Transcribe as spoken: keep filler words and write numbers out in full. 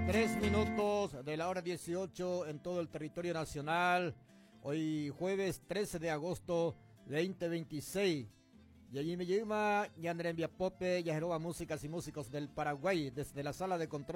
Tres minutos de la hora dieciocho en todo el territorio nacional. Hoy jueves trece de agosto veinte veintiséis. Y allí me llama Yandren Viapope, Yajeroba Músicas y Músicos del Paraguay, desde la sala de control